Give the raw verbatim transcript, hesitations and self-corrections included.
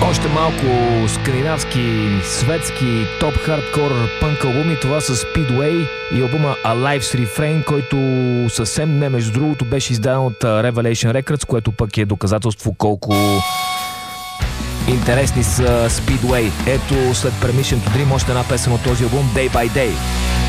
Още малко скандинавски, светски, топ хардкор пънк албуми. Това са Speedway и албума Alive с Refrain, който съвсем не между другото беше издаден от Revelation Records, което пък е доказателство колко интересни са Speedway. Ето след Permission to Dream още една песен от този албум, Day by Day.